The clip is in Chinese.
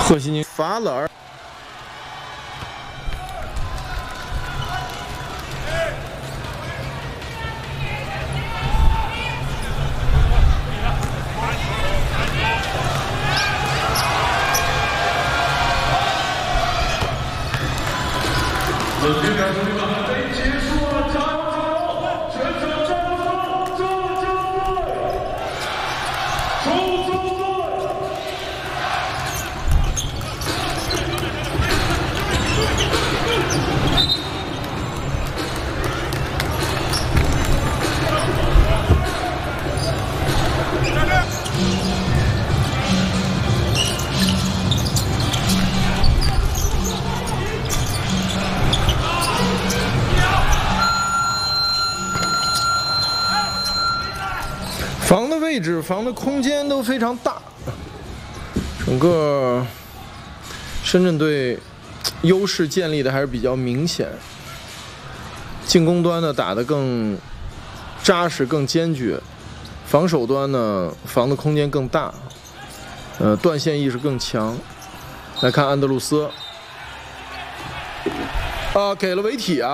赫西尼罚了。 结束了，加油加油！全场战斗，浙江队，周州队。 防的位置、防的空间都非常大，整个深圳队优势建立的还是比较明显。进攻端呢打得更扎实、更坚决，防守端呢防的空间更大，断线意识更强。来看安德鲁斯，给了违体啊。